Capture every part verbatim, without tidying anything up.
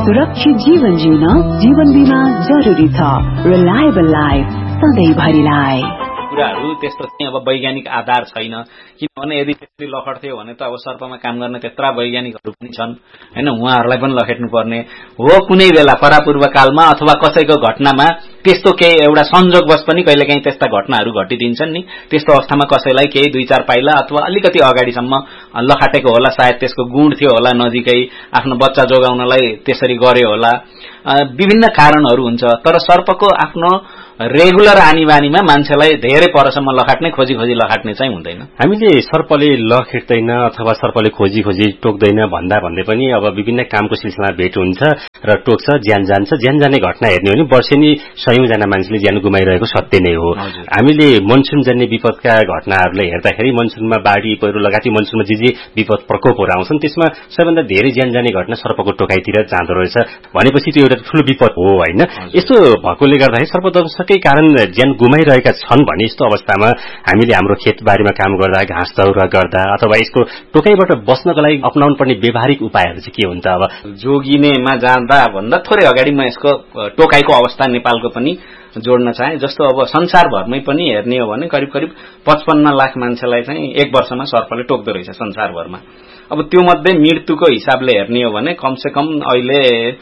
सुरक्षित जीवन जिउन जीवन बीमा जरुरी छ। Reliable life सधैँभरिलाई। कुराहरू त्यस्तो चाहिँ अब वैज्ञानिक आधार छैन, किनभने यदि त्यसरी लखड्थ्यो भने त अब सर्पमा काम गर्ने त्यत्रा वैज्ञानिकहरू पनि छन् हैन, उहाँहरूलाई पनि लखेट्नु पर्ने हो। कुनै बेला परापूर्व कालमा अथवा कसैको घटनामा त्यस्तो केही एउटा संयोगवश पनि कहिलेकाहीँ त्यस्ता घटनाहरू घटिदिन्छन् नि। त्यस्तो अवस्थामा कसैलाई केही दुई चार पाइला अथवा अलिकति अगाडिसम्म लखाटेको होला, सायद त्यसको गुण थियो होला, नजिकै आफ्नो बच्चा जोगाउनलाई त्यसरी गर्यो होला, विभिन्न कारणहरू हुन्छ। तर सर्पको आफ्नो रेगुलर आनी बानीमा मान्छेलाई धेरै परसम्म लखाट्ने, खोजी खोजी लखाट्ने चाहिँ हुँदैन। हामीले सर्पले लखेट्दैन अथवा सर्पले खोजी खोजी टोक्दैन भन्दा भन्दै पनि अब विभिन्न कामको सिलसिलामा भेट हुन्छ र टोक्छ, ज्यान जान्छ। ज्यान जाने घटना हेर्ने हो भने वर्षेनी सयौं जना मान्छेले ज्यान गुमाइरहेको सत्य नै हो। हामीले मनसुन जन्य विपदका घटनाहरूलाई हेर्दाखेरि मनसुनमा बाढी पहिरो लगायत मनसुनमा जे जे विपद प्रकोपहरू आउँछन् त्यसमा सबैभन्दा धेरै ज्यान जाने घटना सर्पको टोकाइतिर जाँदो रहेछ भनेपछि त्यो एउटा ठूलो विपद हो हैन। यस्तो भएकोले गर्दाखेरि सर्पदंशकै कारण ज्यान गुमाइरहेका छन् भने यस्तो अवस्थामा हामीले हाम्रो खेतबारीमा काम गर्दा, घाँस दाउरा गर्दा अथवा यसको टोकाइबाट बस्नको लागि अपनाउनु पर्ने व्यावहारिक उपायहरू चाहिँ के हुन्छ? अब जोगिनेमा जाँदा भन्दा थोरै अगाडि म यसको टोकाइको अवस्था नेपालको पनि जोड्न चाहे। जस्तो अब संसारभरमै पनि हेर्ने हो भने करिब करिब पचपन्न लाख मान्छेलाई चाहिँ एक वर्षमा सर्पले टोक्दो रहेछ संसारभरमा। अब त्यो मध्ये मृत्युको हिसाबले हेर्ने हो भने कमसे कम अहिले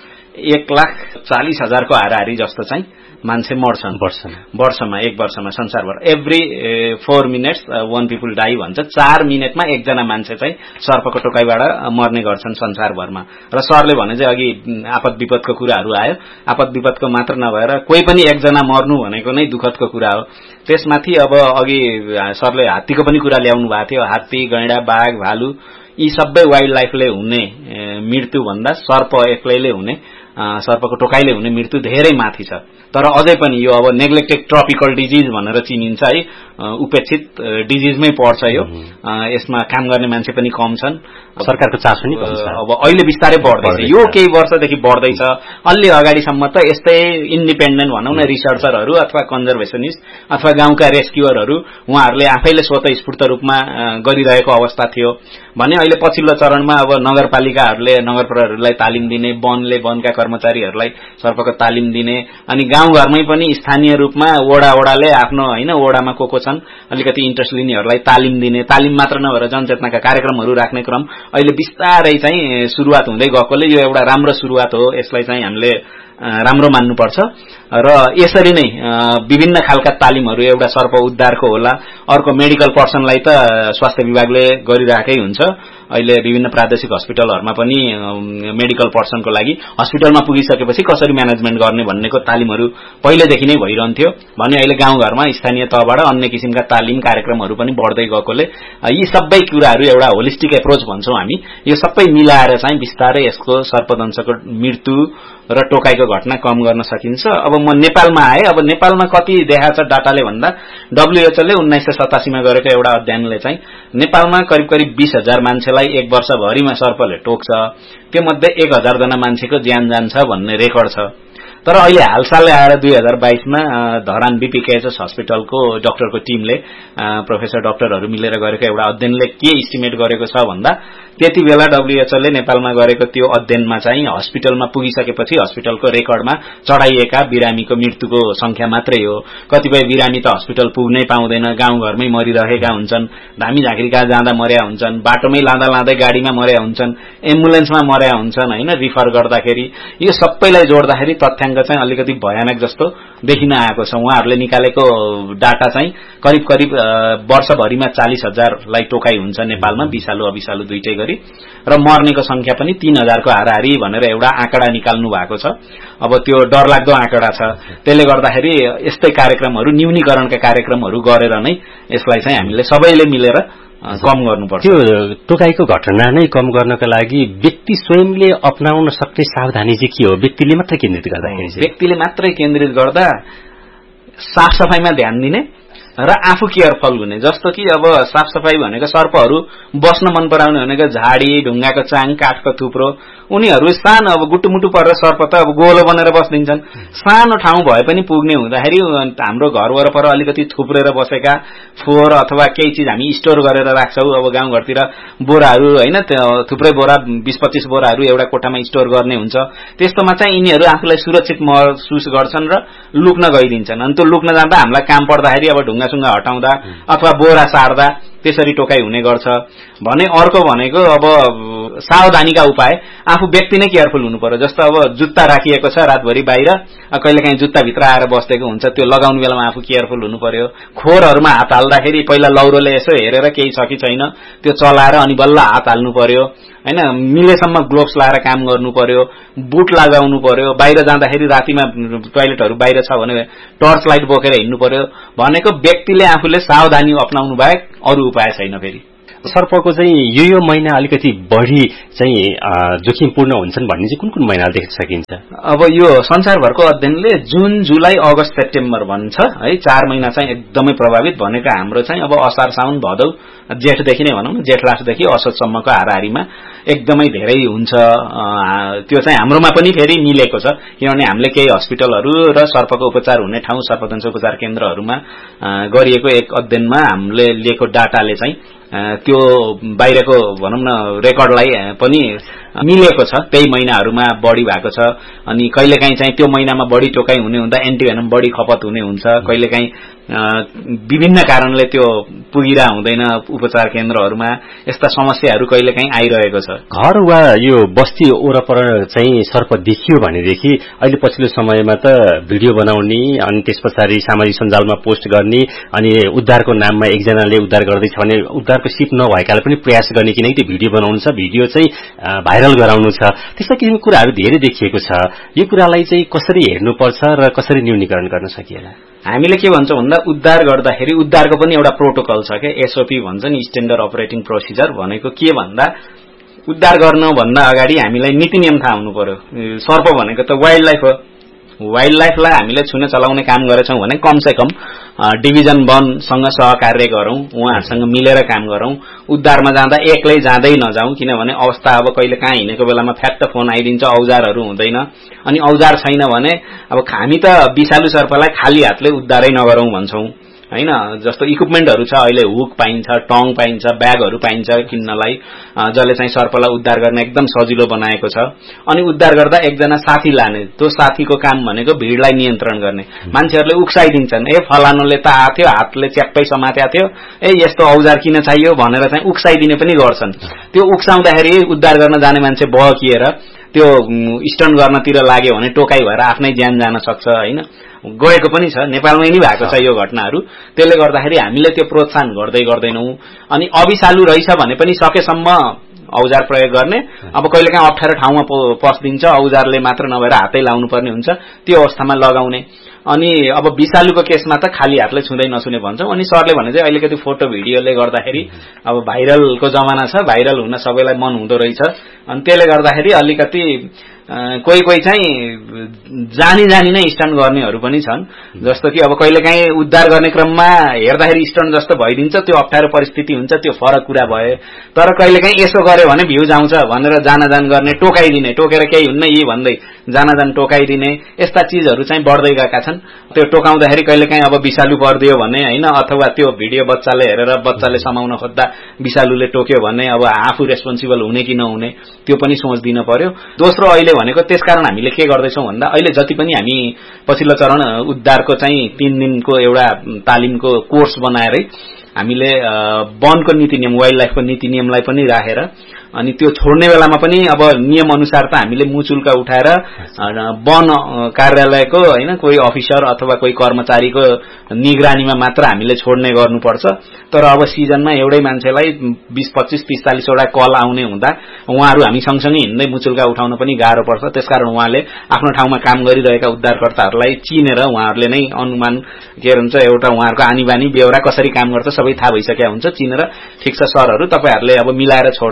एक लाख चालीस हजारको हाराहारी जस्तो चाहिँ मान्छे मर्छन् वर्षमा, एक वर्षमा संसारभर। Every four minutes one people die भन्छ। चार मिनटमा एकजना मान्छे चाहिँ सर्पको टोकाइबाट मर्ने गर्छन् संसारभरमा। र सरले भने चाहिँ अघि आपद विपदको कुराहरू आयो, आपद विपदको मात्र नभएर कोही पनि एकजना मर्नु भनेको नै दुःखदको कुरा हो। त्यसमाथि अब अघि सरले हात्तीको पनि कुरा ल्याउनु भएको थियो। हात्ती, गैंडा, बाघ, भालु यी सबै वाइल्ड लाइफले हुने मृत्यु भन्दा सर्प एक्लैले हुने, सर्पको टोकाइले हुने मृत्यु धेरै माथि छ। तर अझै पनि यो अब नेग्लेक्टेड ट्रपिकल डिजिज भनेर चिनिन्छ है, उपेक्षित डिजिजमै पर्छ यो। यसमा काम गर्ने मान्छे पनि कम छन्, सरकारको चासो नि कम छ। अब अहिले बिस्तारै बढ्दैछ, यो केही वर्षदेखि बढ्दैछ। अलि अगाडिसम्म त यस्तै इन्डिपेन्डेन्ट भनौँ न रिसर्चरहरू अथवा कन्जर्भेसनिस्ट अथवा गाउँका रेस्क्युअरहरू उहाँहरूले आफैले स्वतःस्फूर्त रूपमा गरिरहेको अवस्था थियो भने अहिले पछिल्लो चरणमा अब नगरपालिकाहरूले नगर प्रहरीहरूलाई तालिम दिने, वनले वनका कर्मचारीहरूलाई सर्पको तालिम दिने, अनि गाउँघरमै पनि स्थानीय रूपमा वडा वडाले आफ्नो हैन वडामा को को छन् अलिकति इन्ट्रेस्ट लिनेहरूलाई तालिम दिने, तालिम मात्र नभएर जनचेतनाका कार्यक्रमहरू राख्ने क्रम अहिले बिस्तारै चाहिँ सुरुवात हुँदै गएकोले यो एउटा राम्रो सुरुवात हो। यसलाई चाहिँ हामीले राम्रो मान्नुपर्छ र यसरी नै विभिन्न खालका तालिमहरू एउटा सर्प उद्धारको होला। अर्को मेडिकल पर्सनलाई त स्वास्थ्य विभागले गरिराखेकै हुन्छ। अहिले विभिन्न प्रादेशिक हस्पिटलहरुमा पनि मेडिकल पर्सनको लागि हस्पिटलमा पुगिसकेपछि कसरी म्यानेजमेन्ट गर्ने भन्नेको तालिमहरू पहिलेदेखि नै भइरहन्थ्यो भने अहिले गाउँघरमा स्थानीय तहबाट अन्य किसिमका तालिम कार्यक्रमहरू पनि बढ्दै गएकोले यी सबै कुराहरू एउटा होलिस्टिक एप्रोच भन्छौं हामी, यो सबै मिलाएर चाहिँ बिस्तारै यसको सर्पदंशको मृत्यु र टोकाइको घटना कम गर्न सकिन्छ। अब म नेपालमा आए, अब नेपालमा कति देखाएको छ डाटाले भन्दा डब्ल्युएचओ ले उन्नाइस सय सतासी मा गरेको एउटा अध्ययनले चाहिँ नेपालमा करिब करिब बीस हजार मान्छेलाई एक वर्षभरिमा सर्पले टोक्छ, त्यो मध्ये एक हजार जना मान्छेको ज्यान जान्छ भन्ने रेकर्ड छ। तर अहिले हालसालै आएर दुई हजार बाइस मा धरान बीपीकेएचएस हस्पिटलको डाक्टरको टिमले प्रोफेसर डाक्टरहरू मिलेर गरेको एउटा अध्ययनले के इस्टिमेट गरेको छ भन्दा त्यति बेला डब्ल्युएचओ ले नेपालमा गरेको त्यो अध्ययनमा चाहिँ हस्पिटलमा पुगिसकेपछि हस्पिटलको रेकर्डमा चढाइएका बिरामीको मृत्युको संख्या मात्रै हो। कतिपय बिरामी त हस्पिटल पुग्नै पाउँदैन, गाउँघरमै मरिरहेका हुन्छन्, धामी झाँक्रीका जाँदा मर्या हुन्छन्, बाटोमै लाँदा लाँदै गाडीमा मर्या हुन्छन्, एम्बुलेन्समा मर्या हुन्छन् हैन रिफर गर्दाखेरि। यो सबैलाई जोड्दाखेरि तथ्याङ्क चाहिँ अलिकति भयानक जस्तो देखिन आएको छ। उहाँहरूले निकालेको डाटा चाहिँ करिब करिब वर्षभरिमा चालीस हजारलाई टोकाइ हुन्छ नेपालमा, विषालु अविषालु दुईटै गरी, र मर्नेको संख्या पनि तीन हजारको हाराहारी भनेर एउटा आँकडा निकाल्नु भएको छ। अब त्यो डरलाग्दो आँकडा छ। त्यसले गर्दाखेरि यस्तै कार्यक्रमहरू, न्यूनीकरणका कार्यक्रमहरू गरेर नै यसलाई चाहिँ हामीले सबैले मिलेर कम गर्नुपर्छ। त्यो टोकाइको घटना नै कम गर्नका लागि व्यक्ति स्वयंले अपनाउन सक्ने सावधानी चाहिँ के हो? व्यक्तिले मात्रै केन्द्रित गर्दाखेरि व्यक्तिले मात्रै केन्द्रित गर्दा साफ सफाईमा ध्यान दिने र आफू केयरफुल हुने। जस्तो कि अब साफ सफाई भनेको सर्पहरू बस्न मन पराउने भनेको झाडी, ढुङ्गाको चाङ, काठको थुप्रो, उनीहरू सानो अब गुटुमुटु परेर सर्प त अब गोलो बनेर बस्दिन्छन्। सानो ठाउँ भए पनि पुग्ने हुँदाखेरि हाम्रो घर वरपर अलिकति थुप्रेर बसेका फोहोर अथवा केही चिज हामी स्टोर गरेर राख्छौँ। अब गाउँघरतिर बोराहरू होइन, थुप्रै बोरा बीस पच्चीस बोराहरू एउटा कोठामा स्टोर गर्ने हुन्छ। त्यस्तोमा चाहिँ यिनीहरू आफूलाई सुरक्षित महसुस गर्छन् र लुक्न गइदिन्छन्। अनि त्यो लुक्न जाँदा हामीलाई काम पर्दाखेरि अब ढुङ्गासुङ्गा हटाउँदा अथवा बोरा सार्दा त्यसरी टोकाइ हुने गर्छ भने। अर्को भनेको अब सावधानीका उपाय, आफू व्यक्ति नै केयरफुल हुनु पर्यो। जस्तो अब जुत्ता राखिएको छ रातभरि बाहिर, कहिलेकाहीँ जुत्ताभित्र आएर बसेको हुन्छ, त्यो लगाउने बेलामा आफू केयरफुल हुनु पर्यो। खोरहरूमा हात हाल्दाखेरि पहिला लौरोले यसो हेरेर केही छ कि छैन त्यो चलाएर अनि बल्ल हात हाल्नु पर्यो हैन। मिलेसम्म ग्लोभ्स लाएर काम गर्नु पर्यो, बुट लगाउनु पर्यो। बाहिर जाँदाखेरि रातिमा टोयलेटहरू बाहिर छ भने टर्च लाइट बोकेर हिँड्नु पर्यो भनेको व्यक्तिले आफूले सावधानी अपनाउनु बाहेक अरू उपाय छैन। फेरि सर्पको चाहिँ यो यो महिना अलिकति बढी चाहिँ जोखिमपूर्ण हुन्छन् भन्ने चाहिँ कुन कुन महिना देख्न सकिन्छ? अब यो संसारभरको अध्ययनले जुन, जुलाई, अगस्त, सेप्टेम्बर भन्छ है, चार महिना चाहिँ एकदमै प्रभावित भनेको हाम्रो चाहिँ अब असार, साउन, भदौ, जेठदेखि नै भनौँ न, जेठ लास्टदेखि असोजसम्मको हाराहारीमा एकदमै धेरै हुन्छ। त्यो चाहिँ हाम्रोमा पनि फेरि मिलेको छ, किनभने हामीले केही हस्पिटलहरू र सर्पको उपचार हुने ठाउँ सर्पदंश उपचार केन्द्रहरूमा गरिएको एक अध्ययनमा हामीले लिएको डाटाले चाहिँ त्यो बाहिरको भनौँ न रेकर्डलाई पनि मिलेको छ। त्यही महिनाहरूमा बढी भएको छ। अनि कहिलेकाहीँ चाहिँ त्यो महिनामा बढी टोकाइ हुने हुँदा एन्टिभेनम बढी खपत हुने हुन्छ। कहिलेकाहीँ विभिन्न कारणले त्यो पुगिरा हुँदैन उपचार केन्द्रहरूमा। यस्ता समस्याहरू कहिलेकाहीँ आइरहेको छ। घर वा यो बस्ती वरपर चाहिँ सर्प देखियो भनेदेखि अहिले पछिल्लो समयमा त भिडियो बनाउने अनि त्यस पछाडि सामाजिक सञ्जालमा पोस्ट गर्ने अनि उद्धारको नाममा एकजनाले उद्धार गर्दैछ भने उद्धारको सिप नभएकाले पनि प्रयास गर्ने किनकि त्यो भिडियो बनाउनु छ, भिडियो चाहिँ भाइरल गराउनु छ। त्यस्ता किसिमको कुराहरू धेरै देखिएको छ। यो कुरालाई चाहिँ कसरी हेर्नुपर्छ र कसरी न्यूनीकरण गर्न सकिएला? हामीले के भन्छौँ भन्दा उद्धार गर्दाखेरि उद्धारको पनि एउटा प्रोटोकल छ क्या, एसओपी भन्छन्, स्ट्यान्डर्ड अपरेटिङ प्रोसिजर। भनेको के भन्दा उद्धार गर्नुभन्दा अगाडि हामीलाई नीति नियम थाहा हुनु पर्यो। सर्प भनेको त वाइल्ड लाइफ हो। वाइल्ड लाइफलाई हामीले छुन चलाउने काम गरेछौँ भने कमसे कम डिभिजन वनसँग सहकार्य गरौँ, उहाँहरूसँग मिलेर काम गरौँ। उद्धारमा जाँदा एक्लै जाँदै नजाउँ, किनभने अवस्था अब कहिले कहाँ हिँडेको बेलामा फ्याक्ट फोन आइदिन्छ, औजारहरू हुँदैन। अनि औजार छैन भने अब हामी त विषालु सर्पलाई खाली हातले उद्धारै नगरौँ भन्छौँ हैन। जस्तो इक्विपमेन्टहरू छ, अहिले हुक पाइन्छ, टङ पाइन्छ, ब्यागहरू पाइन्छ किन्नलाई, जसले चाहिँ सर्पलाई उद्धार गर्न एकदम सजिलो बनाएको छ। अनि उद्धार गर्दा एकजना साथी लाने, त्यो साथीको काम भनेको भिडलाई नियन्त्रण गर्ने। मान्छेहरूले उक्साइदिन्छन्, ए फलानुले त आथ्यो, हातले च्याप्पै समात्या थियो, ए यस्तो औजार किन चाहियो भनेर चाहिँ उक्साइदिने पनि गर्छन्। त्यो उक्साउँदाखेरि उद्धार गर्न जाने मान्छे बहकिएर त्यो स्टन गर्नतिर लाग्यो भने टोकाइ भएर आफ्नै ज्यान जान सक्छ हैन। गएको पनि छ, नेपालमै नि भएको छ यो घटनाहरू। त्यसले गर्दाखेरि हामीले त्यो प्रोत्साहन गर्दै गर्दैनौँ। अनि अभिषालु रहेछ भने पनि सकेसम्म औजार प्रयोग गर्ने। अब कहिलेकाहीँ अप्ठ्यारो ठाउँमा पस्दिन्छ, औजारले मात्र नभएर हातै लाउनु पर्ने हुन्छ, त्यो अवस्थामा लगाउने। अनि अब विषालुको केसमा त खाली हातले छुँदै नछुने भन्छौँ। अनि सरले भने चाहिँ अहिलेकति फोटो भिडियोले गर्दाखेरि अब भाइरलको जमाना छ, भाइरल हुन सबैलाई मन हुँदो रहेछ। अनि त्यसले गर्दाखेरि अलिकति कोही कोही चाहिँ जानी जानी नै स्टन्ट गर्नेहरू पनि छन्। जस्तो कि अब कहिलेकाहीँ उद्धार गर्ने क्रममा हेर्दाखेरि स्टन्ट जस्तो भइदिन्छ, त्यो अप्ठ्यारो परिस्थिति हुन्छ, त्यो फरक कुरा भयो। तर कहिलेकाहीँ यसो गर्यो भने भ्युज आउँछ भनेर जानाजान गर्ने, टोकाइदिने, टोकेर केही हुन्न यी भन्दै जानाजान टोकाइदिने, यस्ता चिजहरू चाहिँ बढ्दै गएका छन्। त्यो टोकाउँदाखेरि कहिलेकाहीँ अब विषालु परिदियो भने हैन, अथवा त्यो भिडियो बच्चाले हेरेर बच्चाले समाउन खोज्दा विषालुले टोक्यो भने अब आफू रेस्पोन्सिबल हुने कि नहुने त्यो पनि सोच दिन पर्यो। दोस्रो अहिले भनेको त्यसकारण हामीले के गर्दैछौँ भन्दा अहिले जति पनि हामी पछिल्लो चरण उद्धारको चाहिँ तीन दिनको एउटा तालिमको कोर्स बनाएरै हामीले वनको नीति नियम, वाइल्ड लाइफको नीति नियमलाई पनि राखेर अनि त्यो छोड्ने बेलामा पनि अब नियम अनुसार त हामीले मुचुल्का उठाएर वन कार्यालयको हैन कोही अफिसर अथवा कोही कर्मचारीको निगरानीमा मात्र हामीले छोड्ने गर्नुपर्छ। तर अब सिजनमा एउटै मान्छेलाई बीस पच्चीस तीस चालीस वटा कल आउने हुँदा उहाँहरू हामी सँगसँगै हिँड्दै मुचुल्का उठाउन पनि गाह्रो पर्छ। त्यसकारण उहाँले आफ्नो ठाउँमा काम गरिरहेका उद्धारकर्ताहरूलाई चिनेर उहाँहरूले नै अनुमान के हुन्छ एउटा उहाँहरूको आनी बानी बेहोरा कसरी काम गर्छ सबै थाहा भइसकेका हुन्छ, चिनेर ठिक छ सरहरू तपाईहरुले अब मिलाएर छोड्दिनु, हाम्रो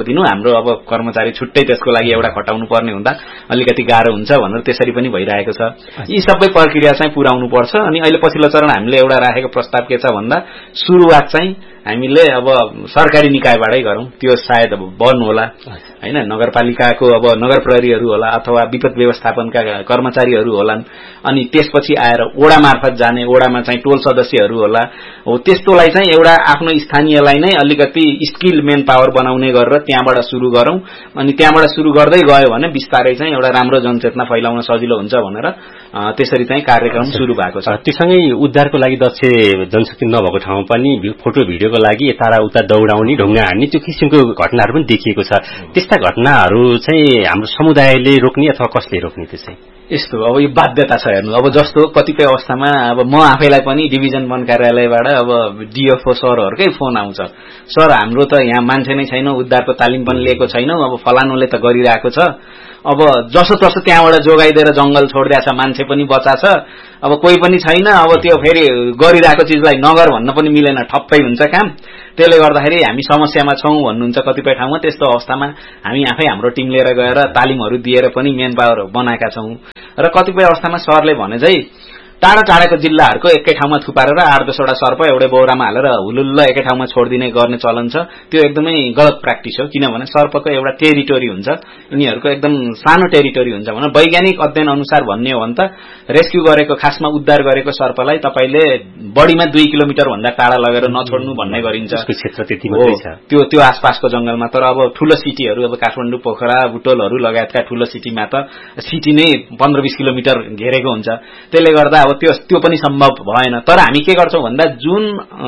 हाम्रो अब कर्मचारी छुट्टै त्यसको लागि एउटा खटाउनु पर्ने हुँदा अलिकति गाह्रो हुन्छ भनेर त्यसरी पनि भइरहेको छ। यी सबै प्रक्रिया चाहिँ पुर्याउनु पर्छ। अनि अहिले पछिल्लो चरण हामीले एउटा राखेको प्रस्ताव के छ भन्दा सुरुवात चाहिँ हामीले अब सरकारी निकायबाटै गरौं, त्यो सायद अब बन्द होला हैन, नगरपालिकाको अब नगर प्रहरीहरू होला अथवा विपद व्यवस्थापनका कर्मचारीहरू होलान्, अनि त्यसपछि आएर ओडा मार्फत जाने, ओडामा चाहिँ टोल सदस्यहरू होला, हो त्यस्तोलाई चाहिँ एउटा आफ्नो स्थानीयलाई नै अलिकति स्किल मेन पावर बनाउने गरेर त्यहाँबाट सुरु गरौं। अनि त्यहाँबाट सुरु गर्दै गयो भने बिस्तारै चाहिँ एउटा राम्रो जनचेतना फैलाउन सजिलो हुन्छ भनेर त्यसरी चाहिँ कार्यक्रम सुरु भएको छ। त्यससँगै उद्धारको लागि दक्ष जनशक्ति नभएको ठाउँमा पनि फोटो भिडियोको लागि यता र उता दौडाउने, ढुङ्गा हान्ने त्यो किसिमको घटनाहरू पनि देखिएको छ। त्यस्ता घटनाहरू चाहिँ हाम्रो समुदायले रोक्ने अथवा कसले रोक्ने? त्यसै यस्तो अब यो बाध्यता छ हेर्नु। अब जस्तो कतिपय अवस्थामा अब म आफैलाई पनि डिभिजन वन कार्यालयबाट अब डिएफओ सरहरुकै फोन आउँछ, सर हाम्रो त यहाँ मान्छे नै छैन, उद्धारको तालिम पनि लिएको छैनौ, अब फलानुले त गरिरहेको छ, अब जसो तसो त्यहाँबाट जोगाइदिएर जंगल छोड्दिया छ, मान्छे पनि बचा छ, अब कोही पनि छैन, अब त्यो फेरि गरिरहेको चीजलाई नगर भन्न पनि मिलेन, ठप्पै हुन्छ काम। त्यसले गर्दाखेरि हामी समस्यामा छौं भन्नुहुन्छ कतिपय ठाउँमा। त्यस्तो अवस्थामा हामी आफै हाम्रो टिम लिएर गएर तालिमहरू दिएर पनि मेन पावर बनाएका छौं। र कतिपय अवस्थामा सरले भने चाहिँ टाढा टाढाको जिल्लाहरूको एकै ठाउँमा थुपारेर आठ दसवटा सर्प एउटै बोरामा हालेर हुलुल्ल एकै ठाउँमा छोड्दिने गर्ने चलन छ। त्यो एकदमै गलत प्र्याक्टिस हो, किनभने सर्पको एउटा टेरिटोरी हुन्छ, यिनीहरूको एकदम सानो टेरिटोरी हुन्छ भने वैज्ञानिक अध्ययन अनुसार भन्ने हो भने त रेस्क्यु गरेको, खासमा उद्धार गरेको सर्पलाई तपाईले बढीमा दुई किलोमिटर भन्दा टाढा लगेर नछोड्नु भन्ने गरिन्छ। त्यसको क्षेत्र त्यति मात्रै छ त्यो त्यो आसपासको जंगलमा। तर अब ठूलो सिटीहरू, अब काठमाडौँ, पोखरा, बुटोलहरू लगायतका ठूलो सिटीमा त सिटी नै पन्ध्र बीस किलोमिटर घेरेको हुन्छ। त्यसले गर्दा अब त्यो त्यो पनि सम्भव भएन। तर हामी के गर्छौं भन्दा जुन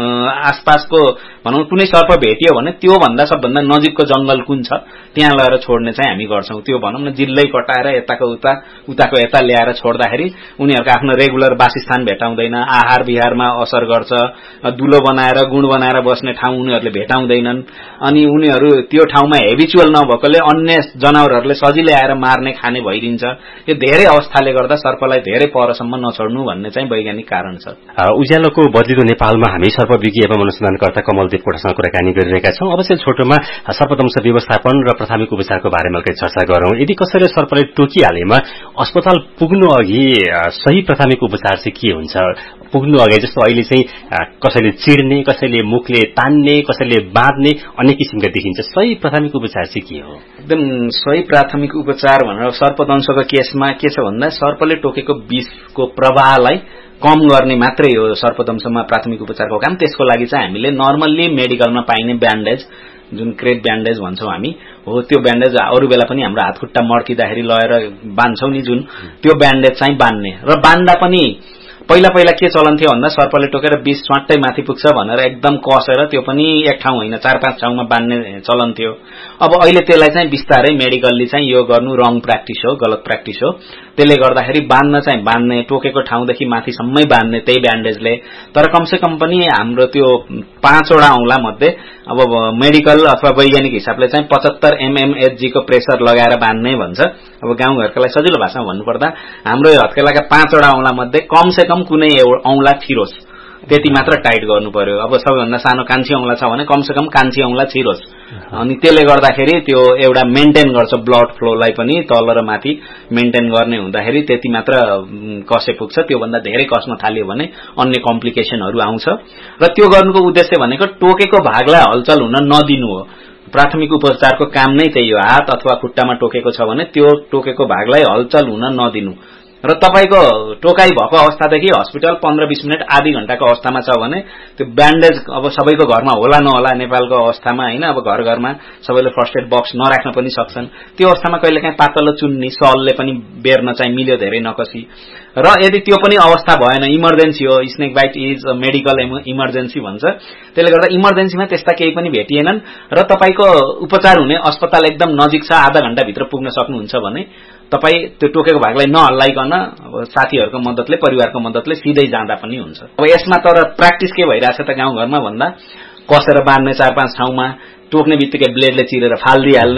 आसपासको भनौं कुनै सर्प भेटियो भने त्यो भन्दा सबभन्दा नजिकको जंगल कुन छ त्यहाँ लगेर छोड्ने चाहिँ हामी गर्छौं। त्यो भनौं न जिल्लै कटाएर यताको उता उताको यता ल्याएर छोड्दाखेरि उनीहरुको आफ्नो रेगुलर वासस्थान भेटाउँदैन, आहार विहारमा असर गर्छ, दुलो बनाएर गुण बनाएर बस्ने ठाउँ उनीहरुले भेटाउँदैनन्, अनि उनीहरु त्यो ठाउँमा हेबिचुअल नभएकोले अन्य जनावरहरुले सजिलै आएर मार्ने खाने भइदिन्छ। यो धेरै अवस्थाले गर्दा सर्पलाई धेरै परसम्म नछोड्नु भन्ने चाहिँ वैज्ञानिक कारण छ। उज्यालोको बदलिदो नेपालमा हामी सर्पविज्ञ एवं अनुसन्धानकर्ता कमलदेव कोटासँग कुराकानी गरिरहेका छौं। अवश्य छोटोमा सर्पदंश व्यवस्थापन र प्राथमिक उपचारको बारेमा केही चर्चा गरौं। यदि कसैले सर्पले टोकिहालेमा अस्पताल पुग्नु अघि सही प्राथमिक उपचार चाहिँ के हुन्छ? पुग्नु अघि जस्तो अहिले चाहिँ कसैले चिड्ने, कसैले मुखले तान्ने, कसैले बाँध्ने अनेक किसिमका देखिन्छ। सही प्राथमिक उपचार चाहिँ के हो? एकदम सही प्राथमिक उपचार भनेर सर्पदंशको केसमा के छ भन्दा सर्पले टोकेको विषको प्रवाहलाई कम गर्ने मात्रै हो सर्पदंशमा प्राथमिक उपचारको काम। त्यसको लागि चाहिँ हामीले नर्मल्ली मेडिकलमा पाइने ब्यान्डेज, जुन क्रेप ब्यान्डेज भन्छौं हामी, हो त्यो ब्यान्डेज अरु बेला पनि हाम्रो हातखुट्टा मड्किदाखेरि लगाएर बान्छौं नि, जुन त्यो ब्यान्डेज चाहिँ बान्ने। र बान्दा पनि पहिला पहिला के चलन थियो भन्दा सर्पले टोकेर विष स्वाट्टै माथि पुग्छ भनेर एकदम कसेर त्यो पनि एक ठाउँ होइन चार पाँच ठाउँमा बान्ने चलन थियो। अब अहिले त्यसलाई चाहिँ बिस्तारै मेडिकलले चाहिँ यो गर्नु रङ प्र्याक्टिस हो, गलत प्र्याक्टिस हो। त्यसले गर्दाखेरि बान्न चाहिँ बान्ने, टोकेको ठाउँदेखि माथिसम्मै बान्ने त्यही ब्यान्डेजले। तर कमसे कम पनि हाम्रो त्यो पाँचवटा औंला मध्ये अब मेडिकल अथवा वैज्ञानिक हिसाबले चाहिँ पचहत्तर एमएमएचजी को प्रेसर लगाएर बान्ने भन्छ। अब गाउँघरकालाई सजिलो भाषामा भन्नुपर्दा हाम्रो हत्केलाका पाँचवटा औंला मध्ये कमसे कम कुनै औंला छिरोस् त्यति मात्र टाइट गर्नु पर्यो। अब सबैभन्दा सानो कान्छी औंला छ भने कमसे कम कान्छी औंला छिरोस्। अनि त्यसले गर्दाखेरि त्यो एउटा मेन्टेन गर्छ ब्लड फ्लोलाई पनि तल र माथि मेन्टेन गर्ने हुँदाखेरि त्यति मात्र कसे पुग्छ। त्यो भन्दा धेरै कस्न थाल्यो भने अन्य कम्प्लिकेसनहरू आउँछ। र त्यो गर्नुको उद्देश्य भनेको टोकेको भागलाई हलचल हुन नदिनु हो। प्राथमिक उपचारको काम नै त्यही हो। हात अथवा खुट्टामा टोकेको छ भने त्यो टोकेको भागलाई हलचल हुन नदिनु। र तपाईको टोकाई भएको अवस्थादेखि हस्पिटल पन्ध्र बीस मिनट आधी घण्टाको अवस्थामा छ भने त्यो ब्यान्डेज अब सबैको घरमा होला नहोला, नेपालको अवस्थामा हैन, अब घर घरमा सबैले फर्स्ट एड बक्स नराख्न पनि सक्छन्। त्यो अवस्थामा कहिलेकाहीँ पातलो चुन्नी सलले पनि बेर्न चाहिँ मिल्यो धेरै नकसी। र यदि त्यो पनि अवस्था भएन, इमर्जेन्सी हो, snake bite is medical emergency भन्छ, त्यसले गर्दा इमर्जेन्सीमा त्यस्ता केही पनि भेटिएनन् र तपाईको उपचार हुने अस्पताल एकदम नजिक छ, आधा घण्टा भित्र पुग्न सक्नुहुन्छ भने तपाई त्यो टोकेको भागलाई नहल्लाइकन साथीहरुको मद्दतले, परिवारको मद्दतले सिधै जाँदा पनि हुन्छ। अब यसमा तर प्र्याक्टिस के भइराछ त गाउँ घरमा भन्दा कसेर बान्ने चार पाँच ठाउँमा, टोक्ने बित्तिकै ब्लेडले चिरेर फाल्दिहाल्ने,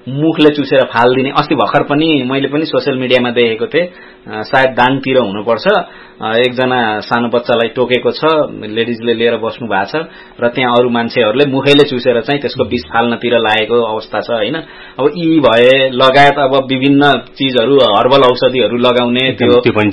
मुखले चुसेर फाल्दिने। अस्ति भर्खर पनि मैले पनि सोसियल मिडियामा देखेको थिएँ, सायद दाङतिर हुनुपर्छ, एकजना सानो बच्चालाई टोकेको छ, लेडिजले लिएर बस्नु भएको छ र त्यहाँ अरू मान्छेहरूले मुखैले चुसेर चाहिँ त्यसको विष फाल्नतिर लागेको अवस्था छ हैन। अब यी भए लगायत अब विभिन्न चीजहरू हर्बल औषधिहरू लगाउने, त्यो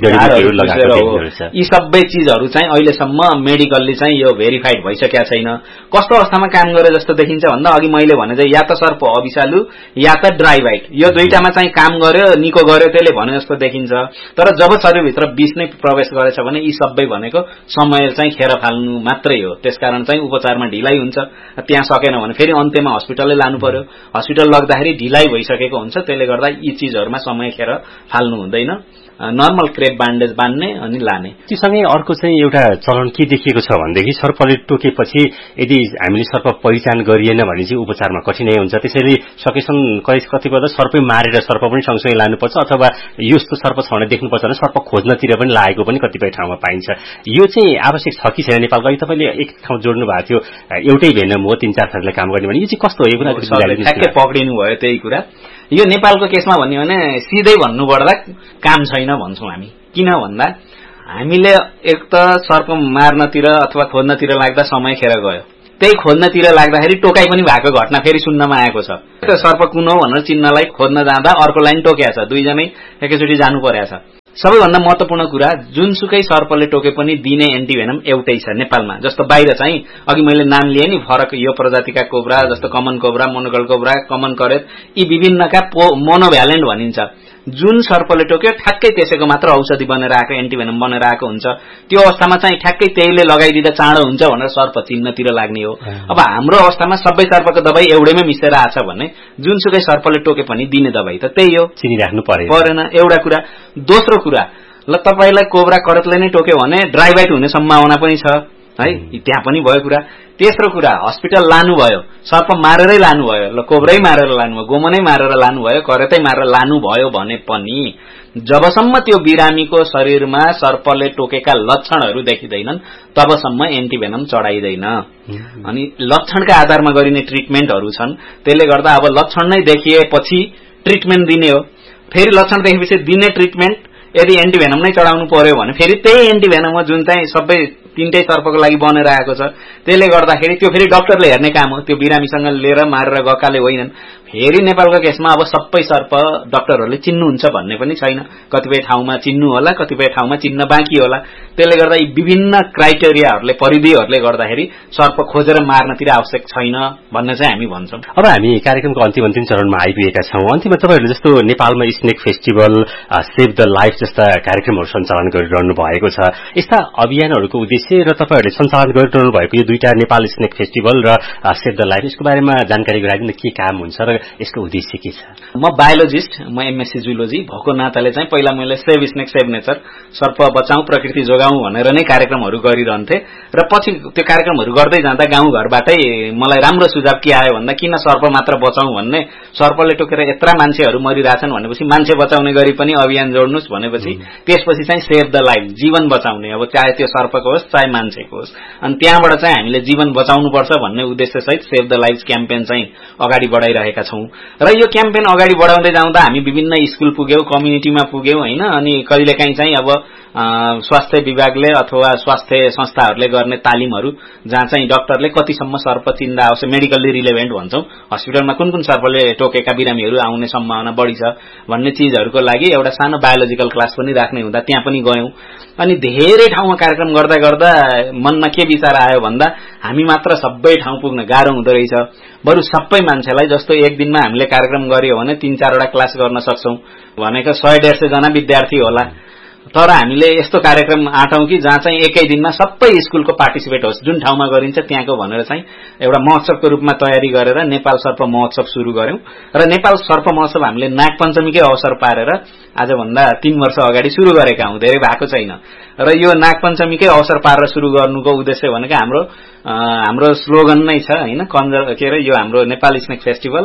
यी सबै चीजहरू चाहिँ अहिलेसम्म मेडिकलले चाहिँ यो भेरिफाइड भइसकेका छैन। कस्तो अवस्थामा काम गरे जस्तो देखिन्छ भन्दा अघि मैले भने चाहिँ या त सर्प अभिशालु या त ड्राई बाइट, यो दुईटामा चाहिँ काम गर्यो, निको गर्यो त्यसले भने जस्तो देखिन्छ। तर जब शरीरभित्र विष नै प्रवेश गरेछ भने यी सबै भनेको समय चाहिँ खेर फाल्नु मात्रै हो। त्यसकारण चाहिँ उपचारमा ढिलाइ हुन्छ। त्यहाँ सकेन भने फेरि अन्त्यमा हस्पिटलले लानु पर्यो, हस्पिटल लग्दाखेरि ढिलाइ भइसकेको हुन्छ। त्यसले गर्दा यी चीजहरुमा समय खेर फाल्नु हुँदैन, नर्मल क्रेप ब्यान्डेज बान्ने अनि लाने। त्यससँगै अर्को चाहिँ एउटा चलन के देखिएको छ भनेदेखि सर्पले टोकेपछि यदि हामीले सर्प पहिचान गरिएन भने चाहिँ उपचारमा कठिनाइ हुन्छ। त्यसैले सकेसम्म कतिपय सर्पै मारेर सर्प पनि सँगसँगै लानुपर्छ अथवा यस्तो सर्प छ भने देख्नुपर्छ भने सर्प खोज्नतिर पनि लागेको पनि कतिपय ठाउँमा पाइन्छ। यो चाहिँ आवश्यक छ कि छैन नेपालको? अघि तपाईँले एक ठाउँ जोड्नु भएको थियो एउटै भेनम हो तीन चार थरीले काम गर्ने भने, यो चाहिँ कस्तो हो? यो कुरा ठ्याक्कै पक्रिनु भयो त्यही कुरा। यो नेपालको केसमा भन्यो भने सिधै भन्नुपर्दा काम छैन भन्छौँ हामी। किन भन्दा हामीले एक त सर्प मार्नतिर अथवा खोज्नतिर लाग्दा समय खेर गयो, त्यही खोज्नतिर लाग्दाखेरि टोकाइ पनि भएको घटना फेरि सुन्नमा आएको छ। सर्प कुन हो भनेर चिन्नलाई खोज्न जाँदा अर्को लाइन टोकेको छ, दुईजनै एकैचोटि जानु परेको छ। सबैभन्दा महत्वपूर्ण कुरा, जुनसुकै सर्पले टोके पनि दिने एन्टिभेनम एउटै छ नेपालमा। जस्तो बाहिर चाहिँ अघि मैले नाम लिए नि फरक, यो प्रजातिका कोब्रा जस्तो common cobra, मोनोकल cobra, common crate, यी विभिन्नका मोनोभ्यालेन्ट भनिन्छ। जुन सर्पले टोक्यो ठ्याक्कै त्यसैको मात्र औषधि बनेर आएको, एन्टिभेनम बनेर आएको हुन्छ। त्यो अवस्थामा चाहिँ ठ्याक्कै त्यहीले लगाइदिँदा चाँडो हुन्छ भनेर सर्प चिन्नतिर लाग्ने हो। अब हाम्रो अवस्थामा सबै सर्पको दबाई एउटैमै मिसेर आछ भने जुनसुकै सर्पले टोके पनि दिने दबाई त त्यही हो, चिनिराख्नु पर्यो परेन, एउटा कुरा। दोस्रो कुरा, ल तपाईलाई कोब्रा करतले नै टोक्यो भने ड्राई बाइट हुने सम्भावना पनि छ है, त्यहाँ पनि भयो कुरा। तेस्रो कुरा, हस्पिटल लानुभयो, सर्प मारेरै लानुभयो, ल कोब्रै मारेर लानुभयो, गोमनै मारेर लानुभयो, करतै मारेर लानुभयो भने पनि जबसम्म त्यो बिरामीको शरीरमा सर्पले टोकेका लक्षणहरू देखिँदैनन् तबसम्म एन्टिभेनम चढाइदैन। अनि लक्षणका आधारमा गरिने ट्रिटमेन्टहरू छन्। त्यसले गर्दा अब लक्षण नै देखिएपछि ट्रिटमेन्ट दिने हो। फेरि लक्षण देखेपछि दिने ट्रिटमेन्ट यदि एन्टिभेनम नै चढाउनु पर्यो भने फेरि त्यही एन्टिभेनम हो जुन चाहिँ सबै तीनटै सर्पको लागि बनेर आएको छ। त्यसले गर्दाखेरि त्यो फेरि डाक्टरले हेर्ने काम हो, त्यो बिरामीसँग लिएर मारेर गएकाले होइनन्। फेरि नेपालको केसमा अब सबै सर्प डाक्टरहरूले चिन्नुहुन्छ भन्ने पनि छैन, कतिपय ठाउँमा चिन्नु होला, कतिपय ठाउँमा चिन्न बाँकी होला। त्यसले गर्दा यी विभिन्न क्राइटेरियाहरूले, परिधिहरूले गर्दाखेरि सर्प खोजेर मार्नतिर आवश्यक छैन भन्ने चाहिँ हामी भन्छौँ। अब हामी कार्यक्रमको अन्तिम अन्तिम चरणमा आइपुगेका छौँ। अन्तिममा तपाईँहरूले जस्तो नेपालमा snake festival, save the life जस्ता कार्यक्रमहरू सञ्चालन गरिरहनु भएको छ। यस्ता अभियानहरूको उद्देश्य र तपाईँहरूले सञ्चालन गरिरहनु भएको यो दुईटा नेपाल स्नेक फेस्टिभल र सेभ द लाइफ, यसको बारेमा जानकारी गराइदिनु के काम हुन्छ र यसको उद्देश्य के छ? म बायोलोजिस्ट, म एमएससी जुलोजी भएको नाताले चाहिँ पहिला मैले सेभ स्नेक सेभ नेचर, सर्प बचाउँ प्रकृति जोगाउँ भनेर नै कार्यक्रमहरू गरिरहन्थे र पछि त्यो कार्यक्रमहरू गर्दै जाँदा गाउँघरबाटै मलाई राम्रो सुझाव के आयो भन्दा किन सर्प मात्र बचाउँ भन्ने, सर्पले टोकेर यत्रा मान्छेहरू मरिरहेछन् भनेपछि मान्छे बचाउने गरी पनि अभियान जोड्नुस् भनेपछि त्यसपछि चाहिँ सेभ द लाइफ, जीवन बचाउने, अब चाहे त्यो सर्पको होस् चाहे मान्छेको होस्। अनि त्यहाँबाट चाहिँ हामीले जीवन बचाउनुपर्छ भन्ने उद्देश्य सहित सेभ द लाइफ क्याम्पेन चाहिँ अगाडि बढाइरहेका छौं। र यो क्याम्पेन अगाडि बढाउँदै जाँदा हामी विभिन्न स्कुल पुग्यौं, कम्युनिटीमा पुग्यौं हैन। अनि कहिलेकाहीँ चाहिँ अब स्वास्थ्य विभागले अथवा स्वास्थ्य संस्थाहरूले गर्ने तालिमहरू जहाँ चाहिँ डाक्टरले कतिसम्म सर्प चिन्दा आवश्यक, मेडिकल्ली रिलेभेन्ट भन्छौं, हस्पिटलमा कुन कुन सर्पले टोकेका बिरामीहरू आउने सम्भावना बढी छ भन्ने चीजहरूको लागि एउटा सानो बायोलोजिकल क्लास पनि राख्ने हुँदा त्यहाँ पनि गयौं। अनि धेरै ठाउँमा कार्यक्रम गर्दा गर्दा मनमा के विचार आयो भन्दा हामी मात्र सबै ठाउँ पुग्न गाह्रो हुँदो रहेछ, बरु सबै मान्छेलाई जस्तो एक दिनमा हामीले कार्यक्रम गर्यो भने तीन चारवटा क्लास गर्न सक्छौं भनेको सय डेढ सय जना विद्यार्थी होला। तर हामीले यस्तो कार्यक्रम आँटौं कि जहाँ चाहिँ एकै दिनमा सबै स्कुलको पार्टिसिपेट होस्, जुन ठाउँमा गरिन्छ त्यहाँको भनेर चाहिँ एउटा महोत्सवको रूपमा तयारी गरेर नेपाल सर्प महोत्सव सुरु गर्यौं। र नेपाल सर्प महोत्सव हामीले नागपञ्चमीकै अवसर पारेर आजभन्दा तीन वर्ष अगाडि सुरु गरेका हौं, धेरै भएको छैन। र यो नागपञ्चमीकै अवसर पारेर सुरु गर्नुको उद्देश्य भनेको हाम्रो हाम्रो स्लोगन नै छ हैन, कन्जर के अरे यो हाम्रो Nepal snake festival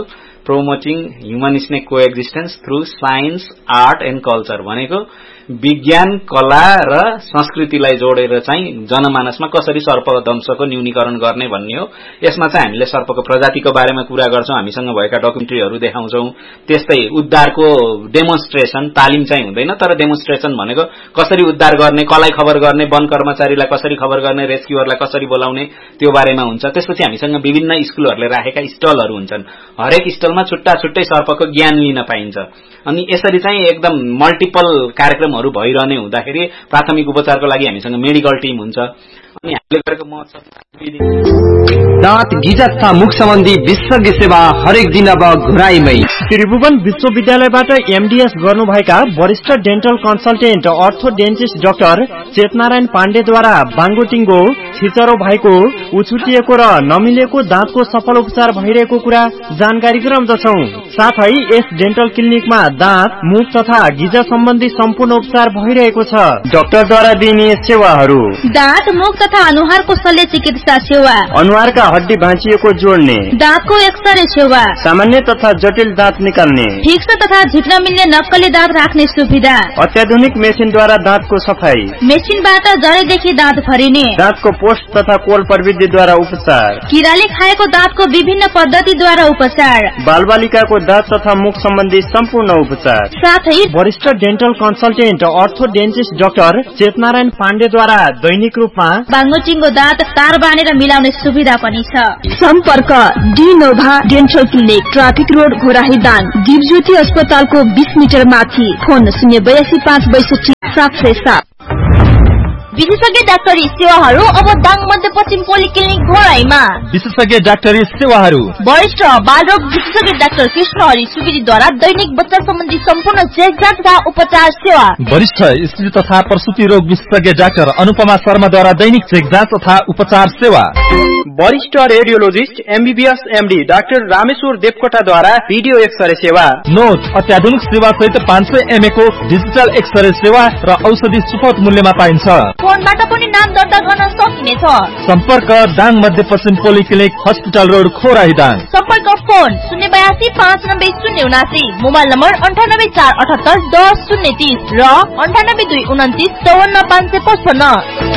promoting human snake coexistence through science, art and culture भनेको विज्ञान, कला र संस्कृतिलाई जोडेर चाहिँ जनमानसमा कसरी सर्प दंशको न्यूनीकरण गर्ने भन्ने हो। यसमा चाहिँ हामीले सर्पको प्रजातिको बारेमा कुरा गर्छौं, हामीसँग भएका डकुमेन्ट्रीहरू देखाउँछौं। त्यस्तै उद्धारको डेमोन्स्ट्रेसन, तालिम चाहिँ हुँदैन तर डेमोन्स्ट्रेसन भनेको कसरी उद्धार गर्ने, कसलाई खबर गर्ने, वन कर्मचारीलाई कसरी खबर गर्ने, रेस्क्युअरलाई कसरी बोलाउने त्यो बारेमा हुन्छ। त्यसपछि हामीसँग विभिन्न स्कुलहरूले राखेका स्टलहरू हुन्छन्। हरेक स्टलमा छुट्टा छुट्टै सर्पको ज्ञान लिन पाइन्छ। अनि यसरी चाहिँ एकदम मल्टिपल कार्यक्रमहरू भइरहने हुँदाखेरि प्राथमिक उपचारको लागि हामीसँग मेडिकल टिम हुन्छ। अनि हामीले गरेको महोत्सव दाँत गिजा तथा मुख सम्बन्धी विशेषज्ञ सेवा हरेक दिन अब घुराईमै। त्रिभुवन विश्वविद्यालयबाट एमडीएस गर्नुभएका वरिष्ठ डेन्टल कन्सल्टेन्ट अर्थोडेन्टिस्ट डाक्टर चेतनारायण पाण्डेद्वारा बाङ्गोटिङ्गो, छिचरो भएको, उछुटिएको र नमिलेको दाँतको सफल उपचार भइरहेको कुरा जानकारी गराउँदछौ। साथै यस डेन्टल क्लिनिकमा दाँत, मुख तथा गिजा सम्बन्धी सम्पूर्ण उपचार भइरहेको छ। डाक्टरद्वारा दिइने सेवाहरू: दाँत, मुख तथा अनुहारको शल्य चिकित्सा सेवा, अनुहारका हड्डी भाँचिएको जोड्ने, दाँतको एक्सरे सेवा, सामान्य तथा जटिल दाँत निकाल्ने, फिक्स तथा झिक्न मिल्ने नक्कली दाँत राख्ने सुविधा, अत्याधुनिक मेसिनद्वारा दाँतको सफाई, मेसिनबाट जडेदेखि दाँत भरिने, दाँतको पोस्ट तथा कोल प्रविधिद्वारा उपचार, किराले खाएको दाँतको विभिन्न पद्धतिद्वारा उपचार, बालबालिकाको दाँत तथा मुख सम्बन्धी सम्पूर्ण उपचार। साथै वरिष्ठ डेन्टल कन्सल्टेन्ट अर्थोडेन्टिस्ट डाक्टर चेतनारायण पाण्डेद्वारा दैनिक रूपमा बाङ्गोटिङ्गो दाँत तार बाँधेर मिलाउने सुविधा पनि छ। सम्पर्क डिनोभा dental clinic, traffic road, Ghorahi Dang, Dipjyoti अस्पतालको बीस मिटर माथि। फोन शून्य बयासी पाँच बैसठी सात सय सात। विशेषज्ञ डाक्टरी सेवाहरू अब दाङ मध्यपश्चिम पोलिक्लिनिक घोराईमा। विशेषज्ञ डाक्टरी सेवाहरू: वरिष्ठ बालरोग विशेषज्ञ डाक्टर कृष्ण हरि सुवेदीद्वारा दैनिक बच्चा सम्बन्धी सम्पूर्ण चेकजाँच तथा उपचार सेवा, वरिष्ठ स्त्री तथा प्रसुति रोग विशेषज्ञ डाक्टर अनुपमा शर्माद्वारा दैनिक चेकजाँच तथा उपचार सेवा, वरिष्ठ radiologist MBBS MD doctor Rameshwar देवकोटाद्वारा video x-ray सेवा। नोट अत्याधुनिक सेवा सहित पाँच सय एमए को डिजिटल एक्सरे सेवा र औषधि सुपथ मूल्यमा पाइन्छ। फोनबाट पनि नाम दर्ता गर्न सकिनेछ। सम्पर्क दाङ मध्यपश्चिम पोलिक्लिनिक, हस्पिटल रोड, खोराही दाङ। सम्पर्क फोन शून्य बयासी पाँच नब्बे शून्य उनासी, मोबाइल नम्बर अन्ठानब्बे चार अठहत्तर दस शून्य तीस र अन्ठानब्बे दुई उन्तिस चौवन्न पाँच सय पचपन्न।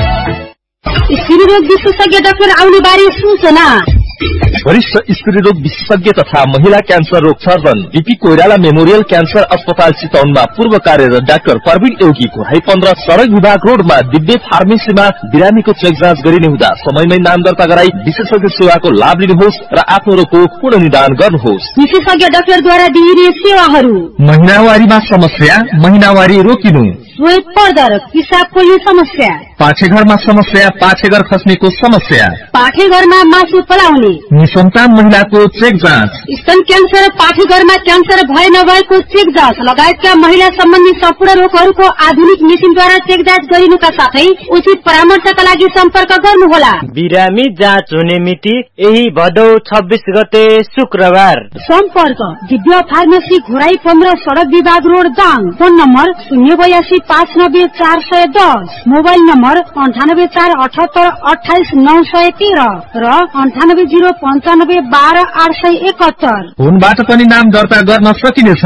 स्त्रीरोग विशेषज्ञ डाक्टर आउने बारे सूचना: वरिष्ठ स्त्रीरोग विशेषज्ञ तथा महिला क्यान्सर रोग surgeon BP Koirala memorial cancer अस्पताल चितवनमा पूर्व कार्यरत डाक्टर प्रवीण एउकी, घोराई पन्ध्र, सड़क विभाग रोडमा दिव्य फार्मेसीमा बिरामीको चेक जाँच गरिने हुँदा समयमै नाम दर्ता गराई विशेषज्ञ सेवाको लाभ लिनुहोस् र आफ्नो रोगको पूर्ण निदान गर्नुहोस्। विशेषज्ञ डाक्टरद्वारा दिइने सेवाहरू: महिनावारीमा समस्या, महिनावारी रोकिनु, श्वेत पर्दा र पिसाबको यो समस्या, पाठेघरमा समस्या, पाठेघर खस्नेको समस्या, पाठेघरमा मासु पलाउने, निसन्तान महिलाको चेक जाँच, स्तन क्यान्सर, पाठेघरमा क्यान्सर भए नभएको चेक जाँच लगायतका महिला सम्बन्धी सम्पूर्ण रोगहरूको आधुनिक मेसिनद्वारा चेक जाँच गरिनुका साथै उचित परामर्शका लागि सम्पर्क गर्नुहोला। बिरामी जाँच हुने मिति यही भदौ छब्बीस गते शुक्रबार। सम्पर्क दिव्य फार्मेसी, घोराई पन्ध्र, सड़क विभाग रोड, दाङ। फोन नम्बर शून्य बयासी पाँच नब्बे चार सय दस, मोबाइल नम्बर अन्ठानब्बे चार अठहत्तर अठाइस नौ सय तेह्र र अन्ठानब्बे जिरो पन्चानब्बे बाह्र आठ सय एकहत्तर। फोनबाट पनि नाम दर्ता गर्न सकिनेछ।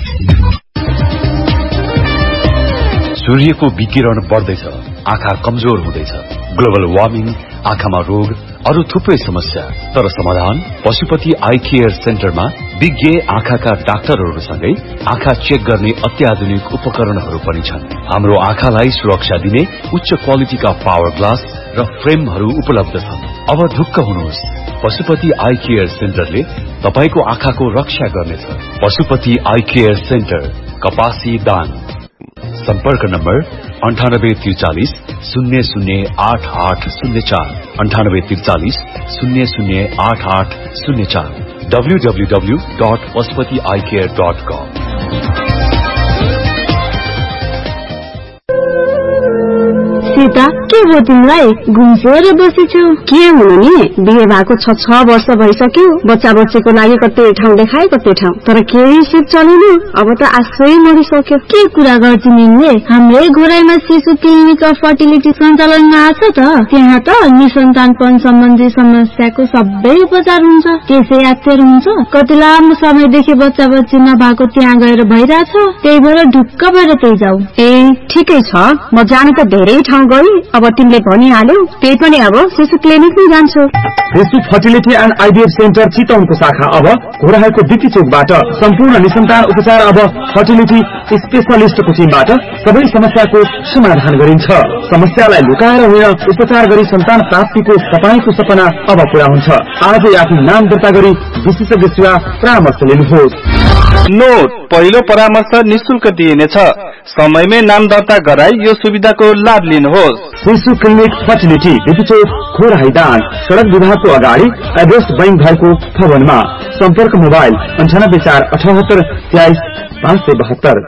सूर्यको विकिरण बढ्दैछ, आँखा कमजोर हुँदैछ, ग्लोबल वार्मिङ, आँखामा रोग, अरू थुप्रै समस्या। तर समाधान पशुपति आई केयर सेन्टरमा विज्ञ आँखाका डाक्टरहरूसँगै आँखा चेक गर्ने अत्याधुनिक उपकरणहरू पनि छन्। हाम्रो आँखालाई सुरक्षा दिने उच्च क्वालिटीका पावर ग्लास र फ्रेमहरू उपलब्ध छन्। अब ढुक्क हुनुहोस्, पशुपति आई केयर सेन्टरले तपाईको आँखाको रक्षा गर्नेछ। पशुपति आई केयर सेन्टर, कपासी, दाङ। सम्पर्क नम्बर अन्ठानब्बे त्रिचालिस शून्य शून्य आठ आठ शून्य चार, अन्ठानब्बे त्रिचालिस शून्य शून्य आठ आठ शून्य चार, W W W dot Pashupati I care dot कम। सुविता के भयो तिमीलाई घुम्सेर बसेछौ के हुनु नि बिहे भएको छ छ वर्ष भइसक्यो बच्चा बच्चीको लागि कतै ठाउँ देखाए कतै ठाउँ तर केही सिप चलेन अब त आशै मरिसक्यो के कुरा गर्छ निले हाम्रै घोराइमा शिशु क्लिनिक अफ फर्टिलिटी सञ्चालनमा आछ त त्यहाँ त निसन्तानपन सम्बन्धी समस्याको सबै उपचार हुन्छ त्यसै आश्चर्य हुन्छ कति लामो समयदेखि बच्चा बच्ची नभएको त्यहाँ गएर भइरहेछ त्यही भएर ढुक्क भएर त्यही जाऊ ए ठिकै छ म जान त धेरै ठाउँ गई अब तिमीले भनिहाल्यौ त्यही पनि अब शिशु क्लिनिक नै जान्छु शिशु फर्टिलिटी एन्ड आइभीएफ सेन्टर चितवनको शाखा अब घोराइको बिक्री चोकबाट सम्पूर्ण निसन्तान उपचार अब फर्टिलिटी स्पेशलिस्टको टिमबाट सबै समस्याको समाधान गरिन्छ समस्यालाई लुकाएर होइन उपचार गरी सन्तान प्राप्तिको तपाईको सपना अब पूरा हुन्छ आजै आफ्नो नाम दर्ता गरी विशेषज्ञ सेवा परामर्श लिनुहोस् नोट पहिलो परामर्श निशुल्क दिइनेछ समयमै नाम दर्ता गराई यो सुविधाको लाभ लिनुहोस् शिशु क्लिनिक फर्टिलिटी बिजुचोक खोराइदान सड़क विभागको अगाडि एड्रेस बैंक भएको भवनमा सम्पर्क मोबाइल अन्ठानब्बे चार अठहत्तर तेइस पाँच सय बहत्तर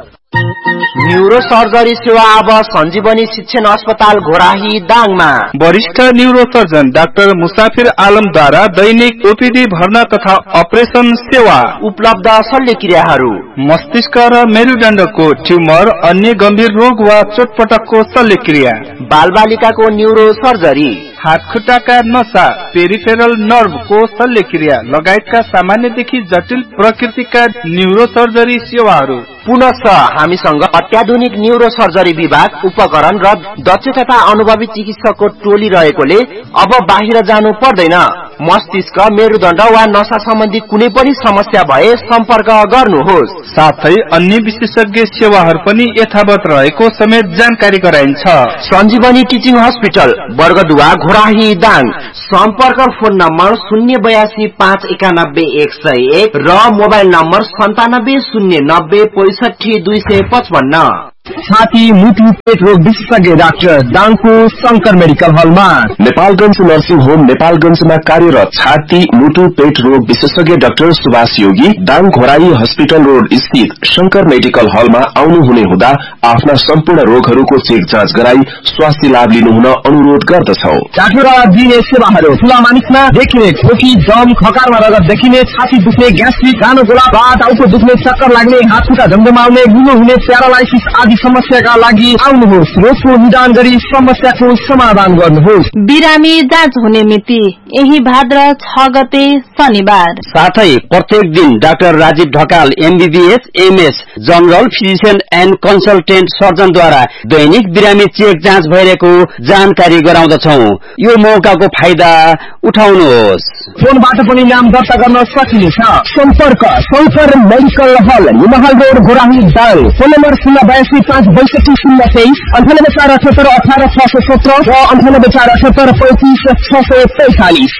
न्यूरो सर्जरी सेवा अब सञ्जीवनी शिक्षण अस्पताल घोराही दाङमा वरिष्ठ न्यूरो सर्जन डाक्टर मुसाफिर आलमद्वारा दैनिक ओपीडी भर्ना तथा अपरेशन सेवा उपलब्ध शल्यक्रियाहरू मस्तिष्क र मेरुदण्डको ट्युमर अन्य गम्भीर रोग वा चोटपटकको शल्यक्रिया बालबालिकाको न्यूरो सर्जरी हात खुट्टाका नसा पेरिफेरल नर्भको शल्यक्रिया लगायतका सामान्यदेखि जटिल प्रकृतिका न्यूरो सर्जरी सेवाहरू पुनः हामीसँग अत्याधुनिक न्यूरो सर्जरी विभाग उपकरण र दक्ष तथा अनुभवी चिकित्सकको टोली रहेकोले अब बाहिर जानु पर्दैन मस्तिष्क मेरुदण्ड वा नसा सम्बन्धी कुनै पनि समस्या भए सम्पर्क गर्नुहोस् साथै अन्य विशेषज्ञ सेवाहरू पनि यथावत रहेको समेत जानकारी गराइन्छ सञ्जीवनी टिचिङ हस्पिटल वर्गदुवा घोराही दाङ सम्पर्क फोन नम्बर शून्य बयासी पाँच एकानब्बे एक सय एक र मोबाइल नम्बर सन्तानब्बे शून्य नब्बे पैसठी दुई सय पचपन्न छाती मुटु पेट रोग विशेषज्ञ डाक्टर दाङको शंकर मेडिकल हलमा नेपालगंज नर्सिङ होम नेपालगंजमा कार्यरत छाती मुटु पेट रोग विशेषज्ञ डाक्टर सुभाष योगी दाङ घोराई हस्पिटल रोड स्थित शंकर मेडिकल हलमा आउनुहुने हुँदा आफ्ना सम्पूर्ण रोगहरूको चेक जाँच गराई स्वास्थ्य लाभ लिनुहुन अनुरोध गर्दछौ डाक्टरद्वारा दिइने सेवाहरू ठूला मानिसमा देखिने खोकी दम खकारमा रगत देखिने छाती दुख्ने ग्यास्ट्रिक गानो गोला वा टाउको दुख्ने चक्कर लाग्ने हात खुट्टा झमझमाउने गुलो हुने प्यारालाइसिस आदि समस्याका लागि आउनुहोस् रोगको निदान गरी समस्याको समाधान गर्नुहोस् बिरामी जाँच हुने मिति यही भाद्र छ गते शनिबार साथै प्रत्येक दिन doctor Rajiv Dhakal MBBS MS general physician and consultant सर्जनद्वारा दैनिक बिरामी चेक जाँच भइरहेको जानकारी गराउँदछौ यो मौकाको फाइदा उठाउनुहोस् फोनबाट पनि नाम दर्ता गर्न सकिनेछ सम्पर्क शंकर मेडिकल हल निमहल road Ghorahi Dang phone number शून्य बयासी पाँच बैसठी शून्य तेइस अन्ठानब्बे चार अठहत्तर अठार छ सय सत्र र अन्ठानब्बे चार अठहत्तर पैंतिस छ सय पैंतालिस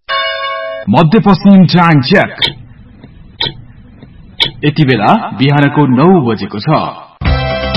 मध्यपश्चिम टाइम चेक यति बेला बिहानको नौ बजेको छ।